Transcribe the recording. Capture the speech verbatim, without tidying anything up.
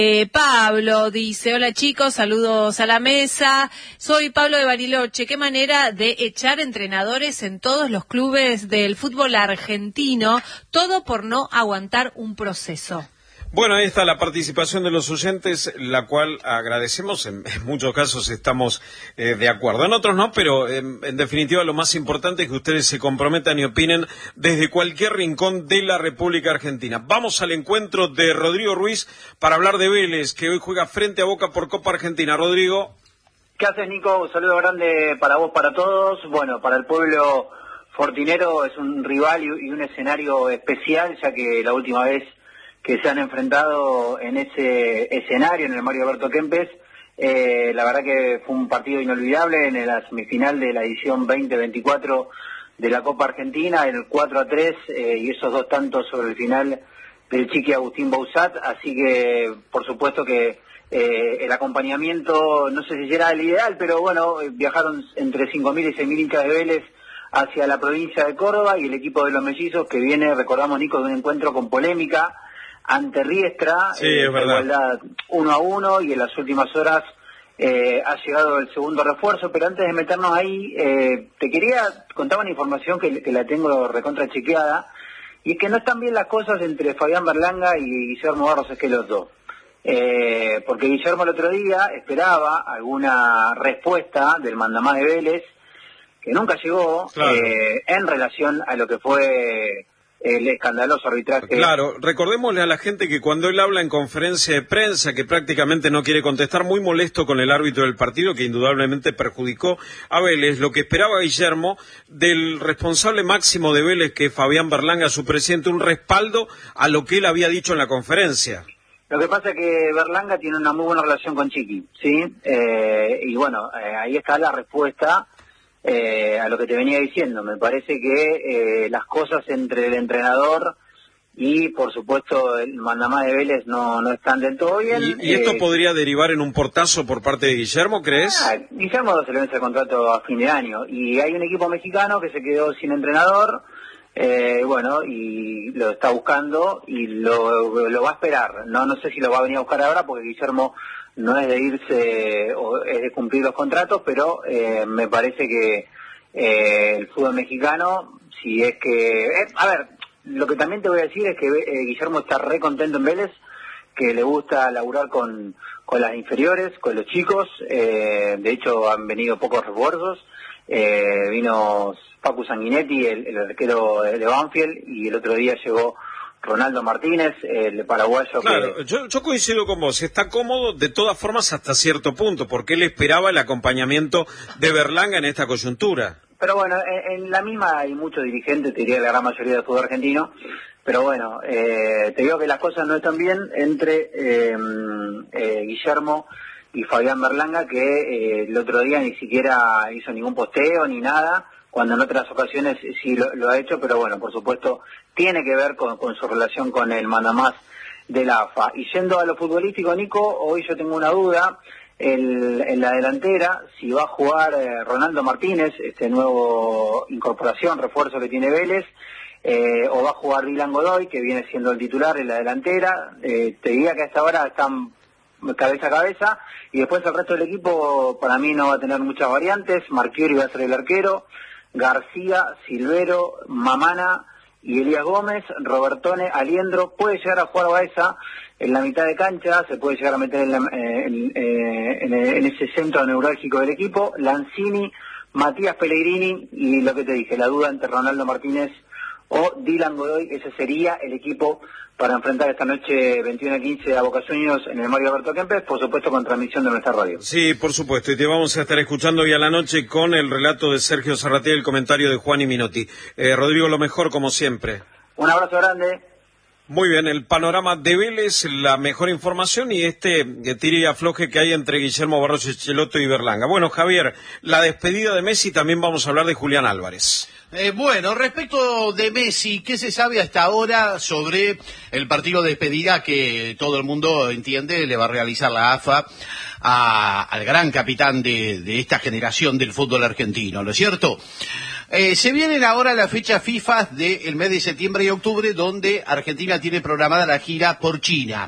Eh, Pablo dice, hola chicos, saludos a la mesa, soy Pablo de Bariloche. Qué manera de echar entrenadores en todos los clubes del fútbol argentino, todo por no aguantar un proceso. Bueno, ahí está la participación de los oyentes, la cual agradecemos. En, en muchos casos estamos eh, de acuerdo, en otros no, pero en, en definitiva lo más importante es que ustedes se comprometan y opinen desde cualquier rincón de la República Argentina. Vamos al encuentro de Rodrigo Ruiz para hablar de Vélez, que hoy juega frente a Boca por Copa Argentina. Rodrigo. ¿Qué haces, Nico? Un saludo grande para vos, para todos. Bueno, para el pueblo fortinero es un rival y un escenario especial, ya que la última vez que se han enfrentado en ese escenario, en el Mario Alberto Kempes, eh, la verdad que fue un partido inolvidable en la semifinal de la edición veinte veinticuatro de la Copa Argentina, el cuatro a tres, eh, y esos dos tantos sobre el final del Chiqui Agustín Bausat, así que por supuesto que eh, el acompañamiento, no sé si será el ideal, pero bueno, viajaron entre cinco mil y seis mil hinchas de Vélez hacia la provincia de Córdoba, y el equipo de los mellizos, que viene, recordamos, Nico, de un encuentro con polémica ante Riestra, sí, eh, es verdad. Igualdad uno a uno, y en las últimas horas eh, ha llegado el segundo refuerzo. Pero antes de meternos ahí, eh, te quería contar una información que, que la tengo recontra chequeada, y es que no están bien las cosas entre Fabián Berlanga y Guillermo Barros Esqueloto, eh, porque Guillermo el otro día esperaba alguna respuesta del mandamás de Vélez, que nunca llegó, claro. eh, en relación a lo que fue el escandaloso arbitraje. Claro, recordémosle a la gente que cuando él habla en conferencia de prensa, que prácticamente no quiere contestar, muy molesto con el árbitro del partido, que indudablemente perjudicó a Vélez, lo que esperaba Guillermo del responsable máximo de Vélez, que es Fabián Berlanga, su presidente, un respaldo a lo que él había dicho en la conferencia. Lo que pasa es que Berlanga tiene una muy buena relación con Chiqui, ¿sí? Eh, y bueno, eh, ahí está la respuesta Eh, a lo que te venía diciendo. Me parece que eh, las cosas entre el entrenador y, por supuesto, el mandamás de Vélez no, no están del todo bien. ¿Y, y esto eh, podría derivar en un portazo por parte de Guillermo, crees? Ah, Guillermo se le vence el contrato a fin de año, y hay un equipo mexicano que se quedó sin entrenador, eh, bueno, y lo está buscando y lo, lo va a esperar. No, no sé si lo va a venir a buscar ahora, porque Guillermo no es de irse o es de cumplir los contratos, pero eh, me parece que eh, el fútbol mexicano, si es que... Eh, a ver, lo que también te voy a decir es que eh, Guillermo está re contento en Vélez, que le gusta laburar con, con las inferiores, con los chicos, eh, de hecho han venido pocos refuerzos, eh, vino Pacu Sanguinetti, el, el arquero de, de Banfield, y el otro día llegó Ronaldo Martínez, el paraguayo. Claro, que... yo, yo coincido con vos, está cómodo de todas formas hasta cierto punto, porque él esperaba el acompañamiento de Berlanga en esta coyuntura. Pero bueno, en, en la misma hay muchos dirigentes, te diría la gran mayoría del fútbol argentino, pero bueno, eh, te digo que las cosas no están bien entre eh, eh, Guillermo y Fabián Berlanga, que eh, el otro día ni siquiera hizo ningún posteo ni nada, cuando en otras ocasiones sí lo, lo ha hecho, pero bueno, por supuesto, tiene que ver con, con su relación con el mandamás de la A F A. Y yendo a lo futbolístico, Nico, hoy yo tengo una duda, el, en la delantera, si va a jugar eh, Ronaldo Martínez, este nuevo incorporación, refuerzo que tiene Vélez, eh, o va a jugar Dylan Godoy, que viene siendo el titular en la delantera. Eh, te diría que hasta ahora están cabeza a cabeza, y después el resto del equipo para mí no va a tener muchas variantes. Marchiori va a ser el arquero, García, Silvero, Mamana y Elías Gómez, Robertone, Aliendro. Puede llegar a jugar Baeza en la mitad de cancha, se puede llegar a meter en, la, en, en, en ese centro neurálgico del equipo, Lanzini, Matías Pellegrini, y lo que te dije, la duda entre Ronaldo Martínez o Dylan Godoy. Ese sería el equipo para enfrentar esta noche veintiuno a quince a Boca Juniors en el Mario Alberto Kempes, por supuesto con transmisión de nuestra radio. Sí, por supuesto, y te vamos a estar escuchando hoy a la noche con el relato de Sergio Zarratea y el comentario de Juan y Minotti. Eh, Rodrigo, lo mejor como siempre. Un abrazo grande. Muy bien, el panorama de Vélez, la mejor información y este eh, tire y afloje que hay entre Guillermo Barros Esqueloto y Berlanga. Bueno, Javier, la despedida de Messi, también vamos a hablar de Julián Álvarez. Eh, bueno, respecto de Messi, ¿qué se sabe hasta ahora sobre el partido de despedida que todo el mundo entiende le va a realizar la A F A a, al gran capitán de, de esta generación del fútbol argentino, ¿no es cierto? Eh, se vienen ahora las fechas FIFA del mes de septiembre y octubre, donde Argentina tiene programada la gira por China.